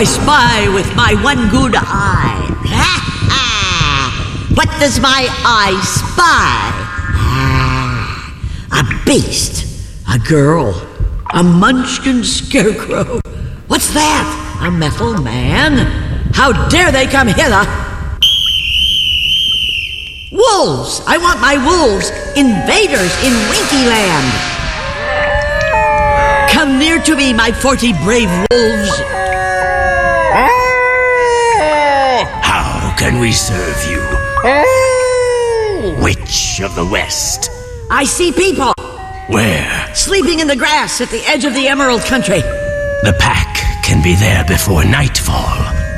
I spy with my one good eye. What does my eye spy? A beast, a girl, a munchkin scarecrow. What's that? A metal man? How dare they come hither? Wolves! I want my wolves! Invaders in Winkyland! Come near to me, my 40 brave wolves! How can we serve you? Witch of the West. I see people! Where? Sleeping in the grass at the edge of the Emerald Country. The pack can be there before nightfall.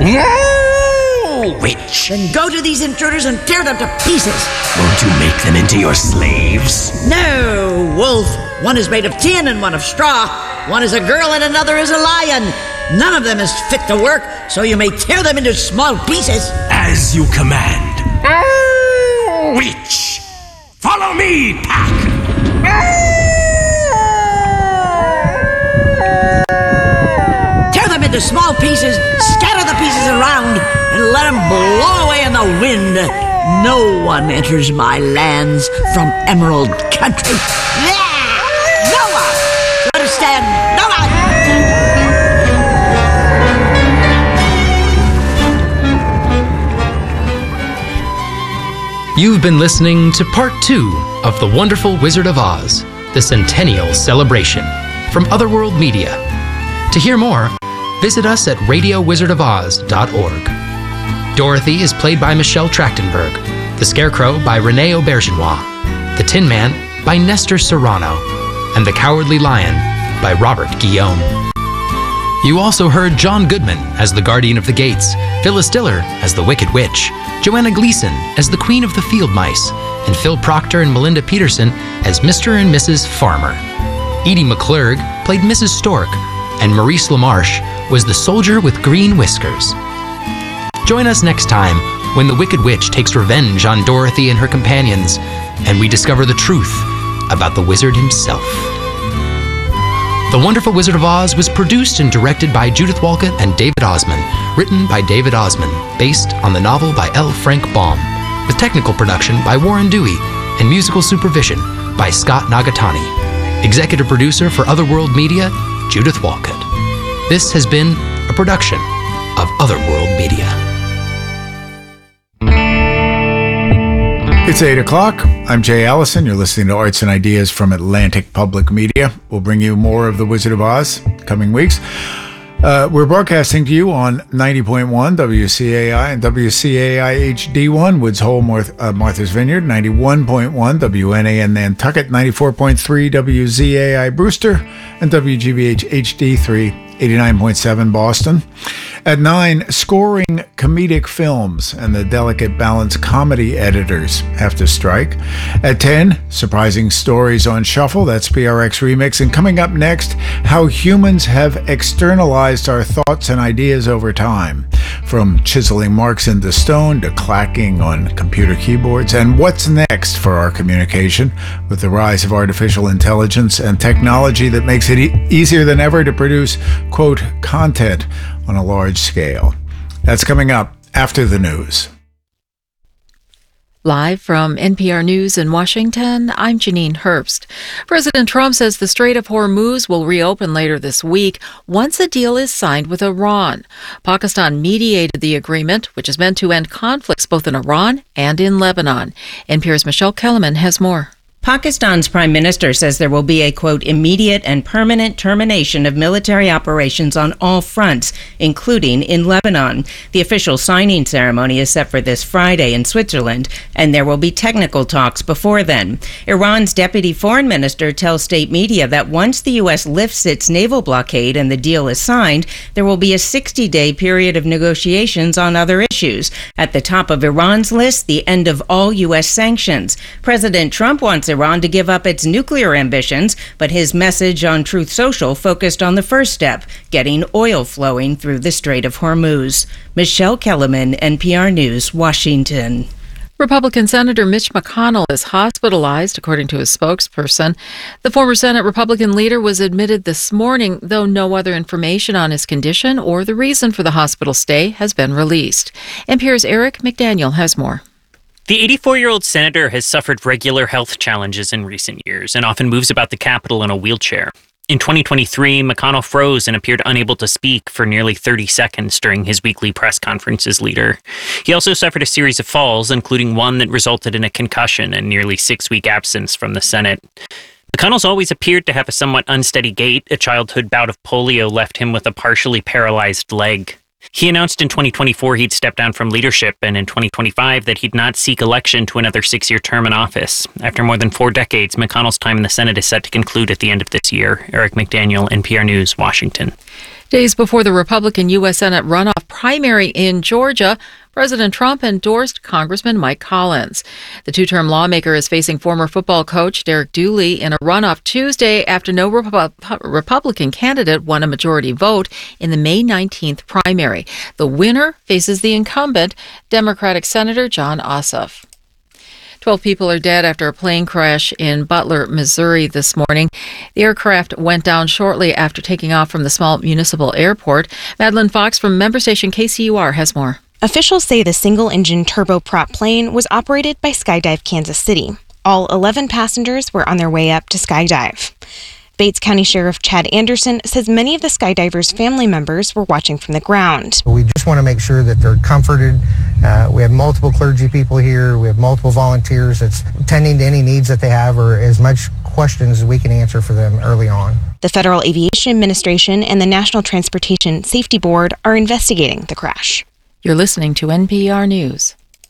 Witch! Then go to these intruders and tear them to pieces! Won't you make them into your slaves? No, wolf! One is made of tin and one of straw. One is a girl and another is a lion. None of them is fit to work, so you may tear them into small pieces. As you command. Witch! Follow me, pack! Tear them into small pieces, scatter the pieces around, and let them blow away in the wind. No one enters my lands from Emerald Country. No one! You understand? No one! You've been listening to Part 2 of The Wonderful Wizard of Oz, the Centennial Celebration, from Otherworld Media. To hear more, visit us at radiowizardofoz.org. Dorothy is played by Michelle Trachtenberg, the Scarecrow by Renee Aubergenois, the Tin Man by Nestor Serrano, and the Cowardly Lion by Robert Guillaume. You also heard John Goodman as the Guardian of the Gates, Phyllis Diller as the Wicked Witch, Joanna Gleason as the Queen of the Field Mice, and Phil Proctor and Melinda Peterson as Mr. and Mrs. Farmer. Edie McClurg played Mrs. Stork, and Maurice LaMarche was the soldier with green whiskers. Join us next time when the Wicked Witch takes revenge on Dorothy and her companions, and we discover the truth about the wizard himself. The Wonderful Wizard of Oz was produced and directed by Judith Walcott and David Osman, written by David Osman, based on the novel by L. Frank Baum, with technical production by Warren Dewey and musical supervision by Scott Nagatani. Executive producer for Otherworld Media, Judith Walcott. This has been a production of Otherworld Media. It's 8 o'clock. I'm Jay Allison. You're listening to Arts and Ideas from Atlantic Public Media. We'll bring you more of The Wizard of Oz coming weeks. We're broadcasting to you on 90.1 WCAI and WCAI HD1, Woods Hole, Martha's Vineyard, 91.1 WNAN Nantucket, 94.3 WZAI Brewster, and WGBH HD3, 89.7 Boston. At 9, scoring comedic films and the delicate balance comedy editors have to strike. At 10, surprising stories on shuffle, that's PRX Remix. And coming up next, how humans have externalized our thoughts and ideas over time, from chiseling marks into stone to clacking on computer keyboards. And what's next for our communication with the rise of artificial intelligence and technology that makes it easier than ever to produce, quote, content on a large scale. That's coming up after the news. Live from NPR News in Washington, I'm Janine Herbst. President Trump says the Strait of Hormuz will reopen later this week once a deal is signed with Iran. Pakistan mediated the agreement, which is meant to end conflicts both in Iran and in Lebanon. NPR's Michelle Kellerman has more. Pakistan's prime minister says there will be a, quote, immediate and permanent termination of military operations on all fronts, including in Lebanon. The official signing ceremony is set for this Friday in Switzerland, and there will be technical talks before then. Iran's deputy foreign minister tells state media that once the U.S. lifts its naval blockade and the deal is signed, there will be a 60-day period of negotiations on other issues. At the top of Iran's list, the end of all U.S. sanctions. President Trump wants Iran to give up its nuclear ambitions, but his message on Truth Social focused on the first step, getting oil flowing through the Strait of Hormuz. Michelle Kellerman, NPR News, Washington. Republican Senator Mitch McConnell is hospitalized, according to his spokesperson. The former Senate Republican leader was admitted this morning, though no other information on his condition or the reason for the hospital stay has been released. NPR's Eric McDaniel has more. The 84-year-old senator has suffered regular health challenges in recent years and often moves about the Capitol in a wheelchair. In 2023, McConnell froze and appeared unable to speak for nearly 30 seconds during his weekly press conference as leader. He also suffered a series of falls, including one that resulted in a concussion and nearly 6-week absence from the Senate. McConnell's always appeared to have a somewhat unsteady gait. A childhood bout of polio left him with a partially paralyzed leg. He announced in 2024 he'd step down from leadership, and in 2025 that he'd not seek election to another 6-year term in office. After more than 4 decades, McConnell's time in the Senate is set to conclude at the end of this year. Eric McDaniel, NPR News, Washington. Days before the Republican U.S. Senate runoff primary in Georgia, President Trump endorsed Congressman Mike Collins. The two-term lawmaker is facing former football coach Derek Dooley in a runoff Tuesday after no Republican candidate won a majority vote in the May 19th primary. The winner faces the incumbent, Democratic Senator Jon Ossoff. 12 people are dead after a plane crash in Butler, Missouri this morning. The aircraft went down shortly after taking off from the small municipal airport. Madeline Fox from member station KCUR has more. Officials say the single-engine turboprop plane was operated by Skydive Kansas City. All 11 passengers were on their way up to skydive. Bates County Sheriff Chad Anderson says many of the skydivers' family members were watching from the ground. We just want to make sure that they're comforted. We have multiple clergy people here. We have multiple volunteers that's tending to any needs that they have or as much questions as we can answer for them early on. The Federal Aviation Administration and the National Transportation Safety Board are investigating the crash. You're listening to NPR News.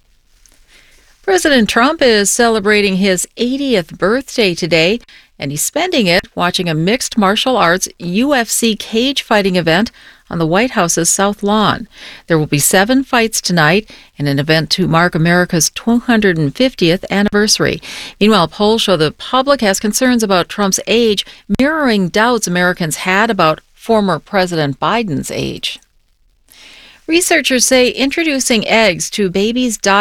President Trump is celebrating his 80th birthday today, and he's spending it watching a mixed martial arts UFC cage fighting event on the White House's South Lawn. There will be 7 fights tonight in an event to mark America's 250th anniversary. Meanwhile, polls show the public has concerns about Trump's age, mirroring doubts Americans had about former President Biden's age. Researchers say introducing eggs to babies' diets